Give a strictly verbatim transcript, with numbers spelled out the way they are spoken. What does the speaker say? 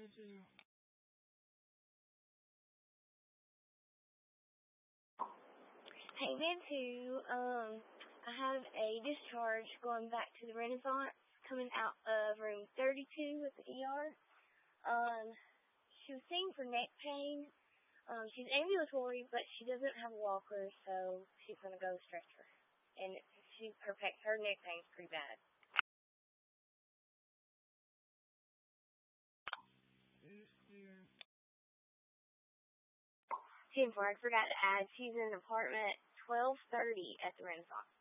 Hey, man, too. Um, I have a discharge going back to the Renaissance, coming out of room thirty-two at the E R. Um, she was seen for neck pain. Um, she's ambulatory, but she doesn't have a walker, so she's gonna go stretcher. And she, her her neck pain's pretty bad. ten four, I forgot to add, she's in apartment twelve thirty at the Renaissance.